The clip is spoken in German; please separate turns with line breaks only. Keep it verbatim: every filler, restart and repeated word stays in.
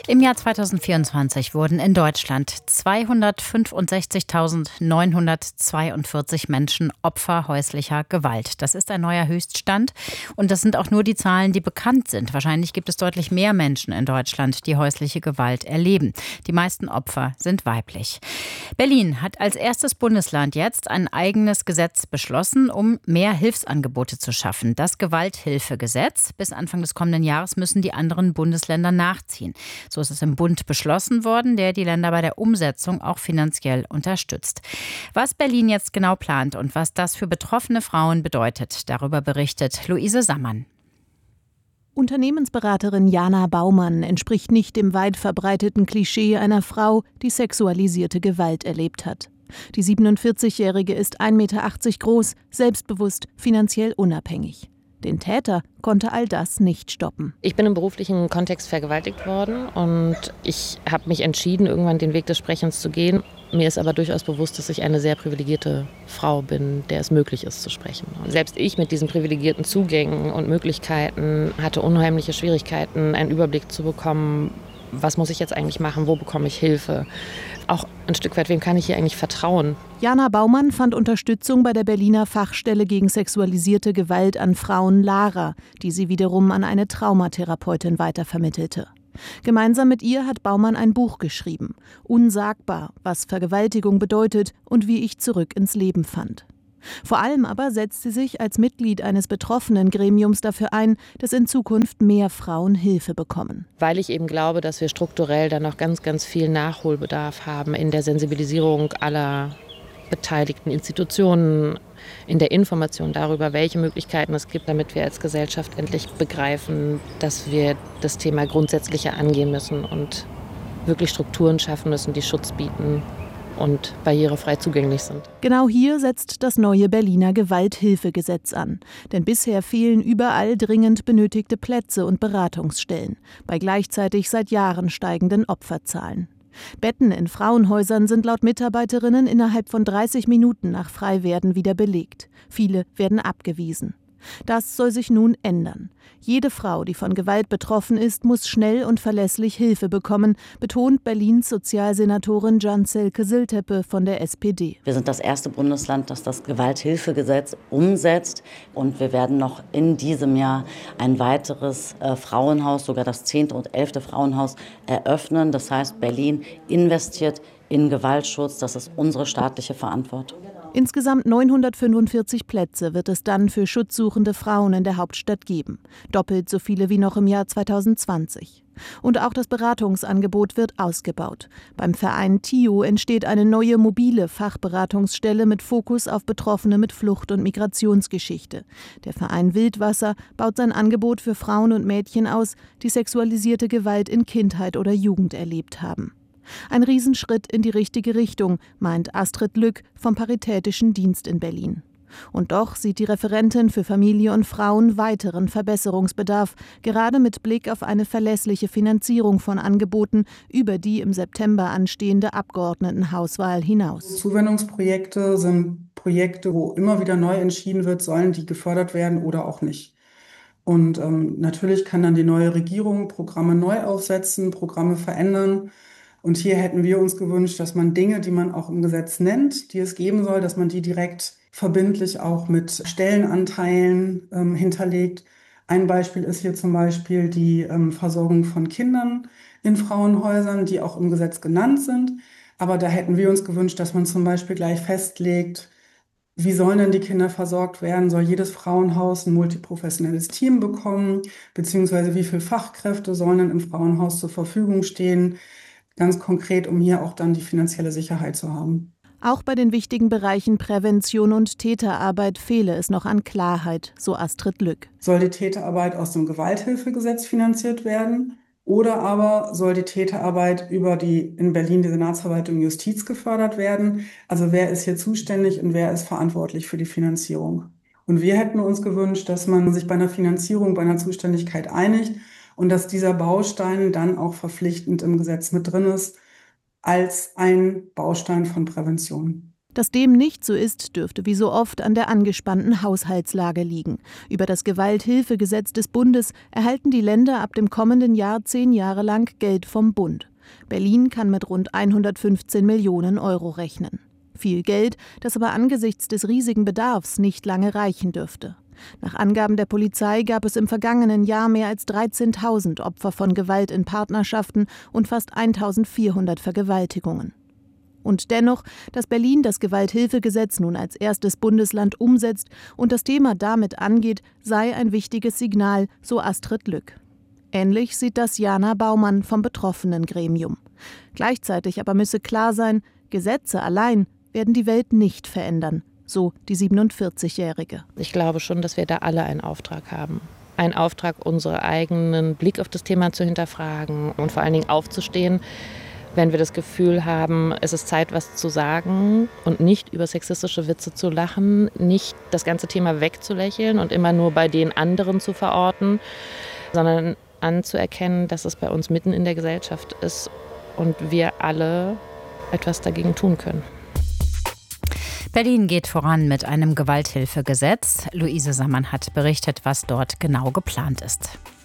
Im Jahr zweitausendvierundzwanzig wurden in Deutschland zweihundertfünfundsechzigtausendneunhundertzweiundvierzig Menschen Opfer häuslicher Gewalt. Das ist ein neuer Höchststand und das sind auch nur die Zahlen, die bekannt sind. Wahrscheinlich gibt es deutlich mehr Menschen in Deutschland, die häusliche Gewalt erleben. Die meisten Opfer sind weiblich. Berlin hat als erstes Bundesland jetzt ein eigenes Gesetz beschlossen, um mehr Hilfsangebote zu schaffen. Das Gewalthilfegesetz. Bis Anfang des kommenden Jahres müssen die anderen Bundesländer nachziehen. So ist es im Bund beschlossen worden, der die Länder bei der Umsetzung auch finanziell unterstützt. Was Berlin jetzt genau plant und was das für betroffene Frauen bedeutet, darüber berichtet Luise Sammann.
Unternehmensberaterin Jana Baumann entspricht nicht dem weit verbreiteten Klischee einer Frau, die sexualisierte Gewalt erlebt hat. Die siebenundvierzigjährige ist ein Meter achtzig groß, selbstbewusst, finanziell unabhängig. Den Täter konnte all das nicht stoppen.
Ich bin im beruflichen Kontext vergewaltigt worden und ich habe mich entschieden, irgendwann den Weg des Sprechens zu gehen. Mir ist aber durchaus bewusst, dass ich eine sehr privilegierte Frau bin, der es möglich ist zu sprechen. Und selbst ich mit diesen privilegierten Zugängen und Möglichkeiten hatte unheimliche Schwierigkeiten, einen Überblick zu bekommen, was muss ich jetzt eigentlich machen, wo bekomme ich Hilfe. Auch ein Stück weit, wem kann ich hier eigentlich vertrauen?
Jana Baumann fand Unterstützung bei der Berliner Fachstelle gegen sexualisierte Gewalt an Frauen Lara, die sie wiederum an eine Traumatherapeutin weitervermittelte. Gemeinsam mit ihr hat Baumann ein Buch geschrieben, Unsagbar, was Vergewaltigung bedeutet und wie ich zurück ins Leben fand. Vor allem aber setzt sie sich als Mitglied eines betroffenen Gremiums dafür ein, dass in Zukunft mehr Frauen Hilfe bekommen.
Weil ich eben glaube, dass wir strukturell da noch ganz, ganz viel Nachholbedarf haben in der Sensibilisierung aller beteiligten Institutionen, in der Information darüber, welche Möglichkeiten es gibt, damit wir als Gesellschaft endlich begreifen, dass wir das Thema grundsätzlicher angehen müssen und wirklich Strukturen schaffen müssen, die Schutz bieten und barrierefrei zugänglich sind.
Genau hier setzt das neue Berliner Gewalthilfegesetz an. Denn bisher fehlen überall dringend benötigte Plätze und Beratungsstellen, bei gleichzeitig seit Jahren steigenden Opferzahlen. Betten in Frauenhäusern sind laut Mitarbeiterinnen innerhalb von dreißig Minuten nach Freiwerden wieder belegt. Viele werden abgewiesen. Das soll sich nun ändern. Jede Frau, die von Gewalt betroffen ist, muss schnell und verlässlich Hilfe bekommen, betont Berlins Sozialsenatorin Canselke Siltepe von der S P D.
Wir sind das erste Bundesland, das das Gewalthilfegesetz umsetzt. Und wir werden noch in diesem Jahr ein weiteres äh, Frauenhaus, sogar das zehnte und elfte Frauenhaus, eröffnen. Das heißt, Berlin investiert in Gewaltschutz. Das ist unsere staatliche Verantwortung.
Insgesamt neunhundertfünfundvierzig Plätze wird es dann für schutzsuchende Frauen in der Hauptstadt geben. Doppelt so viele wie noch im Jahr zweitausendzwanzig. Und auch das Beratungsangebot wird ausgebaut. Beim Verein T I O entsteht eine neue mobile Fachberatungsstelle mit Fokus auf Betroffene mit Flucht- und Migrationsgeschichte. Der Verein Wildwasser baut sein Angebot für Frauen und Mädchen aus, die sexualisierte Gewalt in Kindheit oder Jugend erlebt haben. Ein Riesenschritt in die richtige Richtung, meint Astrid Lück vom Paritätischen Dienst in Berlin. Und doch sieht die Referentin für Familie und Frauen weiteren Verbesserungsbedarf, gerade mit Blick auf eine verlässliche Finanzierung von Angeboten über die im September anstehende Abgeordnetenhauswahl hinaus.
Zuwendungsprojekte sind Projekte, wo immer wieder neu entschieden wird, sollen die gefördert werden oder auch nicht. Und ähm, natürlich kann dann die neue Regierung Programme neu aufsetzen, Programme verändern. Und hier hätten wir uns gewünscht, dass man Dinge, die man auch im Gesetz nennt, die es geben soll, dass man die direkt verbindlich auch mit Stellenanteilen ähm, hinterlegt. Ein Beispiel ist hier zum Beispiel die ähm, Versorgung von Kindern in Frauenhäusern, die auch im Gesetz genannt sind. Aber da hätten wir uns gewünscht, dass man zum Beispiel gleich festlegt, wie sollen denn die Kinder versorgt werden? Soll jedes Frauenhaus ein multiprofessionelles Team bekommen? Beziehungsweise wie viele Fachkräfte sollen denn im Frauenhaus zur Verfügung stehen? Ganz konkret, um hier auch dann die finanzielle Sicherheit zu haben.
Auch bei den wichtigen Bereichen Prävention und Täterarbeit fehle es noch an Klarheit, so Astrid Lück.
Soll die Täterarbeit aus dem Gewalthilfegesetz finanziert werden? Oder aber soll die Täterarbeit über die in Berlin die Senatsverwaltung Justiz gefördert werden? Also wer ist hier zuständig und wer ist verantwortlich für die Finanzierung? Und wir hätten uns gewünscht, dass man sich bei einer Finanzierung, bei einer Zuständigkeit einigt, und dass dieser Baustein dann auch verpflichtend im Gesetz mit drin ist, als ein Baustein von Prävention.
Dass dem nicht so ist, dürfte wie so oft an der angespannten Haushaltslage liegen. Über das Gewalthilfegesetz des Bundes erhalten die Länder ab dem kommenden Jahr zehn Jahre lang Geld vom Bund. Berlin kann mit rund hundertfünfzehn Millionen Euro rechnen. Viel Geld, das aber angesichts des riesigen Bedarfs nicht lange reichen dürfte. Nach Angaben der Polizei gab es im vergangenen Jahr mehr als dreizehntausend Opfer von Gewalt in Partnerschaften und fast eintausendvierhundert Vergewaltigungen. Und dennoch, dass Berlin das Gewalthilfegesetz nun als erstes Bundesland umsetzt und das Thema damit angeht, sei ein wichtiges Signal, so Astrid Lück. Ähnlich sieht das Jana Baumann vom betroffenen Gremium. Gleichzeitig aber müsse klar sein, Gesetze allein werden die Welt nicht verändern, so die siebenundvierzigjährige.
Ich glaube schon, dass wir da alle einen Auftrag haben. Einen Auftrag, unseren eigenen Blick auf das Thema zu hinterfragen und vor allen Dingen aufzustehen, wenn wir das Gefühl haben, es ist Zeit, was zu sagen und nicht über sexistische Witze zu lachen, nicht das ganze Thema wegzulächeln und immer nur bei den anderen zu verorten, sondern anzuerkennen, dass es bei uns mitten in der Gesellschaft ist und wir alle etwas dagegen tun können.
Berlin geht voran mit einem Gewalthilfegesetz. Luise Sammann hat berichtet, was dort genau geplant ist.